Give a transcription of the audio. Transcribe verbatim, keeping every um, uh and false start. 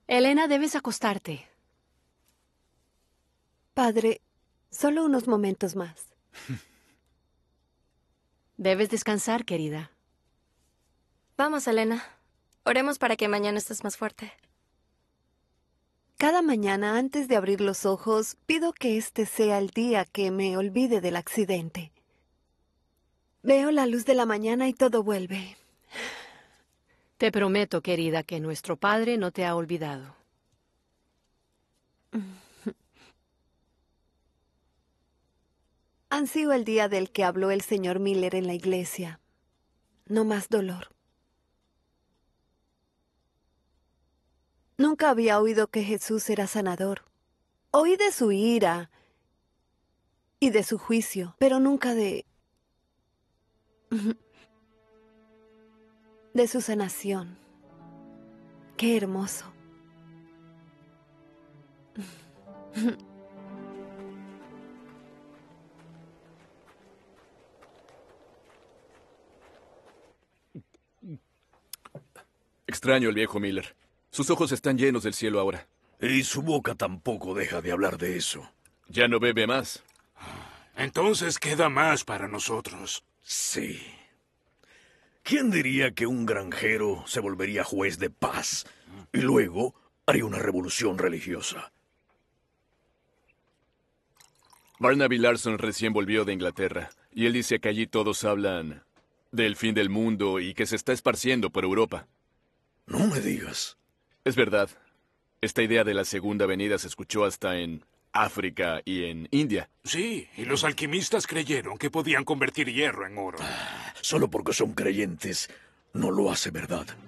Elena, debes acostarte. Padre, solo unos momentos más. Debes descansar, querida. Vamos, Elena. Oremos para que mañana estés más fuerte. Cada mañana, antes de abrir los ojos, pido que este sea el día que me olvide del accidente. Veo la luz de la mañana y todo vuelve. Te prometo, querida, que nuestro Padre no te ha olvidado. Ansío el día del que habló el señor Miller en la iglesia. No más dolor. Nunca había oído que Jesús era sanador. Oí de su ira y de su juicio, pero nunca de... de su sanación. Qué hermoso. Extraño al viejo Miller. Sus ojos están llenos del cielo ahora. Y su boca tampoco deja de hablar de eso. Ya no bebe más. Entonces queda más para nosotros. Sí. ¿Quién diría que un granjero se volvería juez de paz y luego haría una revolución religiosa? Barnaby Larson recién volvió de Inglaterra, y él dice que allí todos hablan del fin del mundo y que se está esparciendo por Europa. No me digas. Es verdad. Esta idea de la segunda venida se escuchó hasta en África y en India. Sí, y los alquimistas creyeron que podían convertir hierro en oro. Solo porque son creyentes no lo hace verdad.